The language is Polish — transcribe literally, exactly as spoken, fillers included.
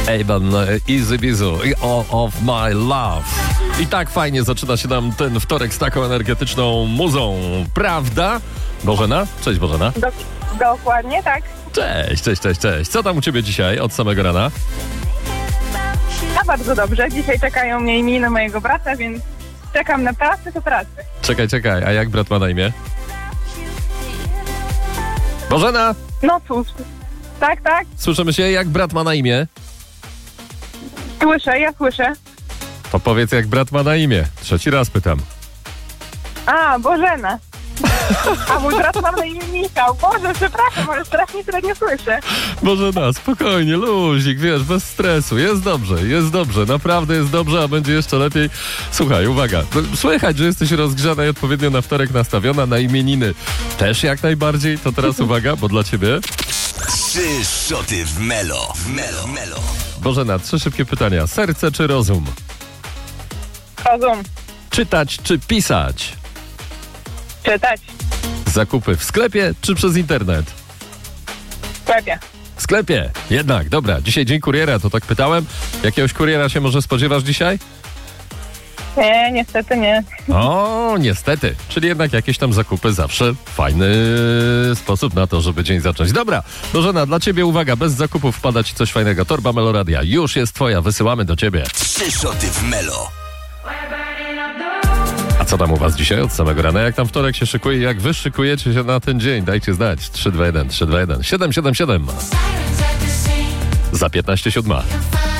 Ejban, Easy Bizu, All of My Love. I tak fajnie zaczyna się nam ten wtorek z taką energetyczną muzą, prawda? Bożena? Cześć Bożena. Do, dokładnie tak. Cześć, cześć, cześć, cześć. Co tam u ciebie dzisiaj od samego rana? A bardzo dobrze. Dzisiaj czekają mnie imieniny mojego brata, więc czekam na pracę do pracy. Czekaj, czekaj, a jak brat ma na imię? Bożena! No cóż. Tak, tak. Słyszymy się, jak brat ma na imię? Słyszę, ja słyszę. To powiedz, jak brat ma na imię. Trzeci raz pytam. A, Bożena. A mój brat ma na imię Michał. Boże, przepraszam, ale strasznie średnio słyszę. Bożena, spokojnie, luzik, wiesz, bez stresu. Jest dobrze, jest dobrze, naprawdę jest dobrze, a będzie jeszcze lepiej. Słuchaj, uwaga, słychać, że jesteś rozgrzana i odpowiednio na wtorek nastawiona, na imieniny też jak najbardziej. To teraz uwaga, bo dla ciebie... Trzy szoty w Melo. W Melo. Melo. Bożena, trzy szybkie pytania. Serce czy rozum? Rozum. Czytać czy pisać? Czytać. Zakupy w sklepie czy przez internet? W sklepie. W sklepie. Jednak, dobra. Dzisiaj dzień kuriera, to tak pytałem. Jakiegoś kuriera się może spodziewasz dzisiaj? Nie, niestety nie. O, niestety. Czyli jednak jakieś tam zakupy zawsze fajny sposób na to, żeby dzień zacząć. Dobra, Bożena, dla ciebie uwaga, bez zakupów wpada ci coś fajnego. Torba Meloradia już jest twoja, wysyłamy do ciebie. Trzy szoty w Melo. A co tam u was dzisiaj od samego rana? Jak tam wtorek się szykuje? Jak wy szykujecie się na ten dzień? Dajcie znać. trzy dwa jeden, trzy dwa jeden, siedem siedem siedem. Za piętnaście siódma.